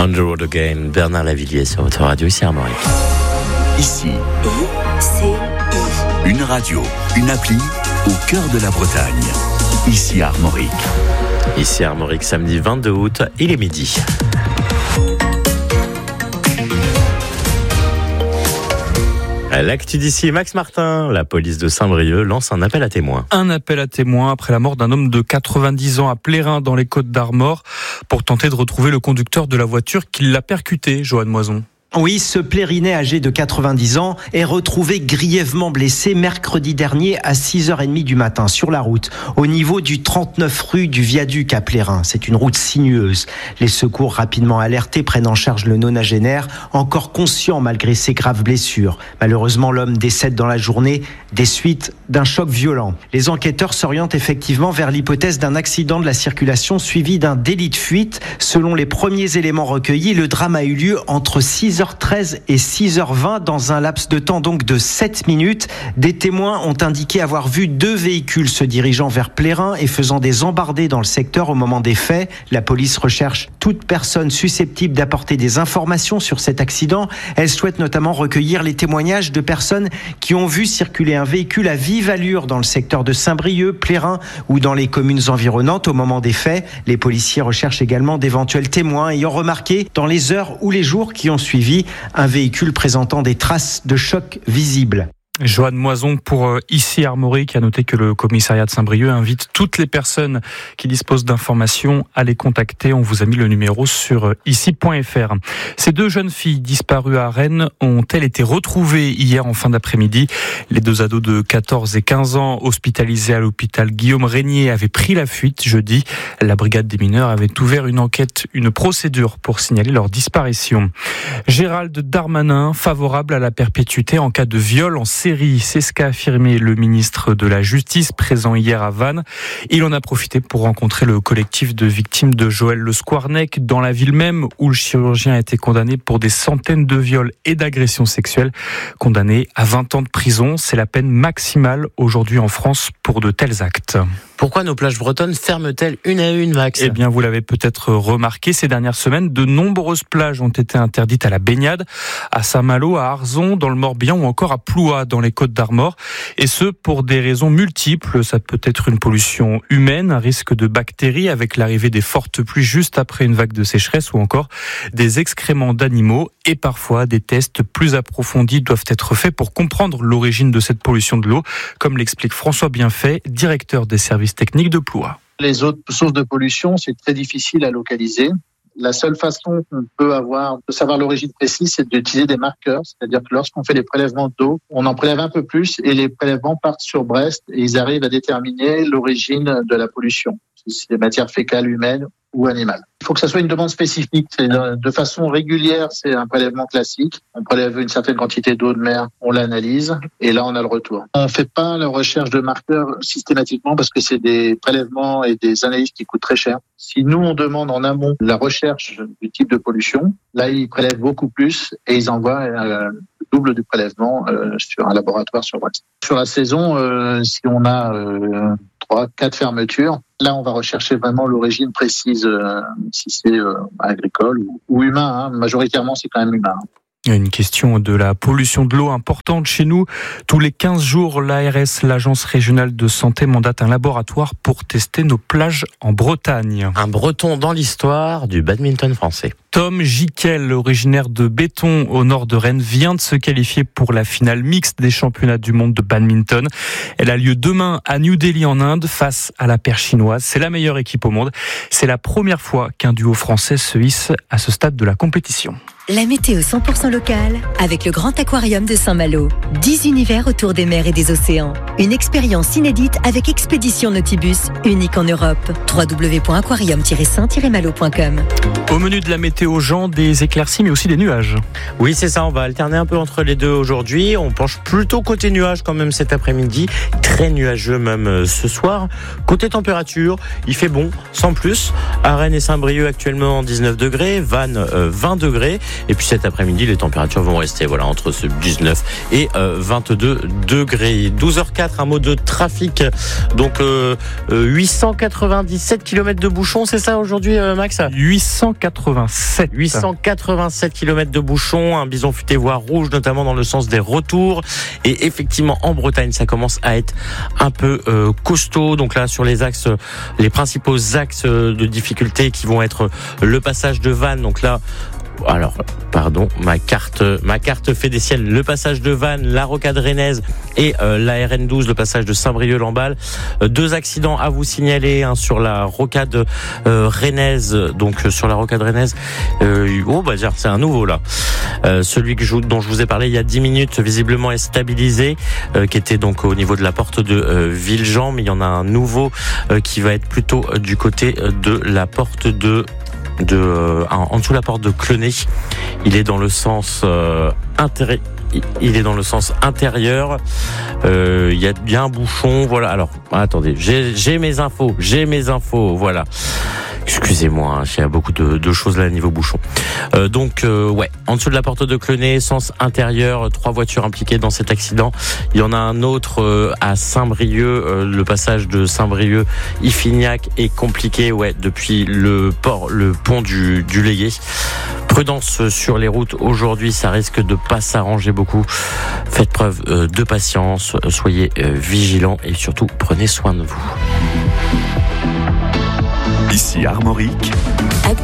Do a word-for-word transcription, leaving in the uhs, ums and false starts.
On the Road Again, Bernard Lavilliers sur votre radio, ici Armorique. Ici, I C I. Une radio, une appli au cœur de la Bretagne. Ici Armorique. Ici Armorique, samedi vingt-deux août, il est midi. L'actu d'ici, Max Martin, la police de Saint-Brieuc lance un appel à témoins. Un appel à témoins après la mort d'un homme de quatre-vingt-dix ans à Plérin dans les Côtes-d'Armor pour tenter de retrouver le conducteur de la voiture qui l'a percuté, Joanne Moison. Oui, ce Plérinais âgé de quatre-vingt-dix ans est retrouvé grièvement blessé mercredi dernier à six heures trente du matin sur la route, au niveau du trente-neuf rue du Viaduc à Plérin. C'est une route sinueuse. Les secours rapidement alertés prennent en charge le nonagénaire, encore conscient malgré ses graves blessures. Malheureusement, l'homme décède dans la journée des suites d'un choc violent. Les enquêteurs s'orientent effectivement vers l'hypothèse d'un accident de la circulation suivi d'un délit de fuite. Selon les premiers éléments recueillis, le drame a eu lieu entre six heures treize et six heures vingt dans un laps de temps donc de sept minutes. Des témoins ont indiqué avoir vu deux véhicules se dirigeant vers Plérin et faisant des embardées dans le secteur au moment des faits. La police recherche toute personne susceptible d'apporter des informations sur cet accident. Elle souhaite notamment recueillir les témoignages de personnes qui ont vu circuler un véhicule à vive allure dans le secteur de Saint-Brieuc, Plérin ou dans les communes environnantes au moment des faits. Les policiers recherchent également d'éventuels témoins ayant remarqué dans les heures ou les jours qui ont suivi un véhicule présentant des traces de choc visibles. Joanne Moison pour Ici Armorique. À noter que le commissariat de Saint-Brieuc invite toutes les personnes qui disposent d'informations à les contacter. On vous a mis le numéro sur ici point f r. Ces deux jeunes filles disparues à Rennes ont-elles été retrouvées hier en fin d'après-midi? Les deux ados de quatorze et quinze ans hospitalisés à l'hôpital Guillaume Régnier avaient pris la fuite jeudi. La brigade des mineurs avait ouvert une enquête, une procédure pour signaler leur disparition. Gérald Darmanin, favorable à la perpétuité en cas de viol en série. C'est ce qu'a affirmé le ministre de la Justice présent hier à Vannes. Il en a profité pour rencontrer le collectif de victimes de Joël Le Squarnec dans la ville même où le chirurgien a été condamné pour des centaines de viols et d'agressions sexuelles. Condamné à vingt ans de prison, c'est la peine maximale aujourd'hui en France pour de tels actes. Pourquoi nos plages bretonnes ferment-elles une à une, Max ? Eh bien, vous l'avez peut-être remarqué, ces dernières semaines, de nombreuses plages ont été interdites à la baignade, à Saint-Malo, à Arzon, dans le Morbihan ou encore à Plouha, dans les Côtes-d'Armor. Et ce, pour des raisons multiples. Ça peut être une pollution humaine, un risque de bactéries avec l'arrivée des fortes pluies juste après une vague de sécheresse ou encore des excréments d'animaux. Et parfois, des tests plus approfondis doivent être faits pour comprendre l'origine de cette pollution de l'eau, comme l'explique François Bienfait, directeur des services techniques de Plouha. Les autres sources de pollution, c'est très difficile à localiser. La seule façon qu'on peut avoir de savoir l'origine précise, c'est d'utiliser des marqueurs. C'est-à-dire que lorsqu'on fait des prélèvements d'eau, on en prélève un peu plus et les prélèvements partent sur Brest et ils arrivent à déterminer l'origine de la pollution. Si c'est des matières fécales humaines ou animales. Il faut que ça soit une demande spécifique. C'est de façon régulière, c'est un prélèvement classique. On prélève une certaine quantité d'eau de mer, on l'analyse et là on a le retour. On ne fait pas la recherche de marqueurs systématiquement parce que c'est des prélèvements et des analyses qui coûtent très cher. Si nous on demande en amont la recherche du type de pollution, là ils prélèvent beaucoup plus et ils envoient euh, le double du prélèvement euh, sur un laboratoire sur Brest. Sur la saison, euh, si on a euh, trois, quatre fermetures, là on va rechercher vraiment l'origine précise, euh, si c'est euh, agricole ou, ou humain. Hein. Majoritairement c'est quand même humain. Une question de la pollution de l'eau importante chez nous. Tous les quinze jours, l'A R S, l'Agence régionale de santé, mandate un laboratoire pour tester nos plages en Bretagne. Un Breton dans l'histoire du badminton français. Tom Jikel, originaire de Béton au nord de Rennes, vient de se qualifier pour la finale mixte des championnats du monde de badminton. Elle a lieu demain à New Delhi en Inde face à la paire chinoise. C'est la meilleure équipe au monde. C'est la première fois qu'un duo français se hisse à ce stade de la compétition. La météo cent pour cent locale avec le Grand Aquarium de Saint-Malo. dix univers autour des mers et des océans. Une expérience inédite avec Expédition Nautibus, unique en Europe. w w w point aquarium tiret saint tiret malo point com. Au menu de la météo, Jean, des éclaircies mais aussi des nuages. Oui, c'est ça, on va alterner un peu entre les deux aujourd'hui. On penche plutôt côté nuages quand même cet après-midi. Très nuageux même ce soir. Côté température, il fait bon, sans plus. À Rennes et Saint-Brieuc actuellement dix-neuf degrés, Vannes euh, vingt degrés. Et puis cet après-midi, les températures vont rester voilà entre ce dix-neuf et euh, vingt-deux degrés. douze heures quatre, un mot de trafic. Donc euh, huit cent quatre-vingt-dix-sept kilomètres de bouchons, c'est ça aujourd'hui, euh, Max ? huit cent quatre-vingt-sept quatre-vingt-sept. huit cent quatre-vingt-sept kilomètres de bouchons, un bison futé voire rouge, notamment dans le sens des retours. Et effectivement, en Bretagne, ça commence à être un peu euh, costaud. Donc là, sur les axes, les principaux axes de difficulté qui vont être le passage de Vannes. Donc là, alors, pardon, ma carte, ma carte fait des ciels. Le passage de Vannes, la rocade rennaise et euh, la R N douze, le passage de Saint-Brieuc-Lamballe. Euh, deux accidents à vous signaler, hein, sur la rocade euh, rennaise. Donc euh, sur la rocade rennaise, euh, oh bah c'est un nouveau là. Euh, celui que je, dont je vous ai parlé il y a dix minutes, visiblement est stabilisé, euh, qui était donc au niveau de la porte de euh, Villejean, mais il y en a un nouveau euh, qui va être plutôt euh, du côté de la porte de de euh, en dessous de la porte de Clenay. Il est dans le sens euh, intérieur. Il est dans le sens intérieur. Euh, il y a bien un bouchon. Voilà. Alors, attendez, j'ai, j'ai mes infos. J'ai mes infos. Voilà. Excusez-moi, hein, il y a beaucoup de, de choses là niveau bouchon. Euh, donc, euh, ouais, en dessous de la porte de Clenay, sens intérieur, trois voitures impliquées dans cet accident. Il y en a un autre euh, à Saint-Brieuc. Euh, le passage de Saint-Brieuc-Iffignac est compliqué, ouais, depuis le port, le pont du, du Légué. Prudence sur les routes aujourd'hui, ça risque de pas s'arranger beaucoup. Faites preuve euh, de patience, soyez euh, vigilants et surtout prenez soin de vous. Ici Armorique.